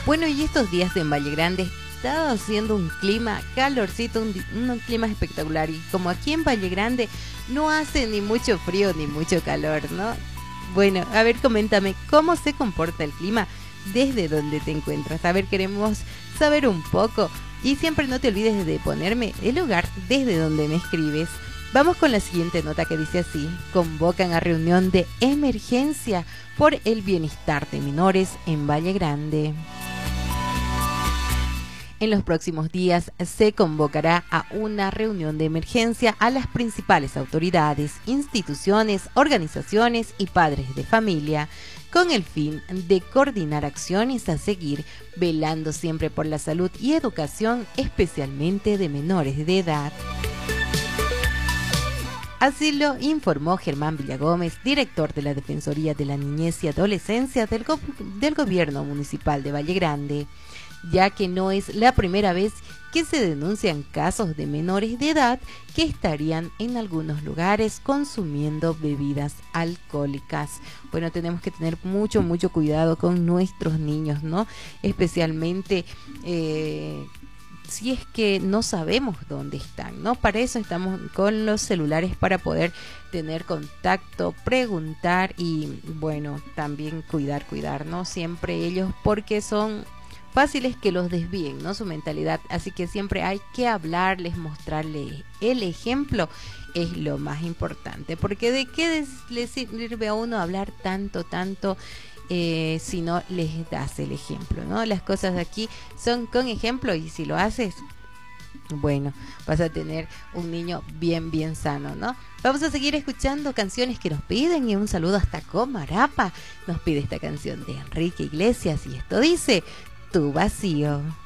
Bueno, y estos días en Valle Grande está haciendo un clima calorcito, un clima espectacular. Y como aquí en Valle Grande no hace ni mucho frío ni mucho calor, ¿no? Bueno, a ver, coméntame, ¿cómo se comporta el clima desde donde te encuentras? A ver, queremos saber un poco. Y siempre no te olvides de ponerme el lugar desde donde me escribes. Vamos con la siguiente nota que dice así: convocan a reunión de emergencia por el bienestar de menores en Valle Grande. En los próximos días se convocará a una reunión de emergencia a las principales autoridades, instituciones, organizaciones y padres de familia, con el fin de coordinar acciones a seguir, velando siempre por la salud y educación, especialmente de menores de edad. Así lo informó Germán Villagómez, director de la Defensoría de la Niñez y Adolescencia del Gobierno Municipal de Valle Grande, ya que no es la primera vez que se denuncian casos de menores de edad que estarían en algunos lugares consumiendo bebidas alcohólicas. Bueno, tenemos que tener mucho cuidado con nuestros niños, ¿no? Especialmente si es que no sabemos dónde están, ¿no? Para eso estamos con los celulares, para poder tener contacto, preguntar y, bueno, también cuidar, ¿no? Siempre ellos, porque son fáciles que los desvíen, ¿no? Su mentalidad. Así que siempre hay que hablarles, mostrarles el ejemplo, es lo más importante. Porque de qué le sirve a uno hablar tanto, si no les das el ejemplo, ¿no? Las cosas de aquí son con ejemplo, y si lo haces, bueno, vas a tener un niño bien sano, ¿no? Vamos a seguir escuchando canciones que nos piden, y un saludo hasta Comarapa. Nos pide esta canción de Enrique Iglesias y esto dice: Tu vacío.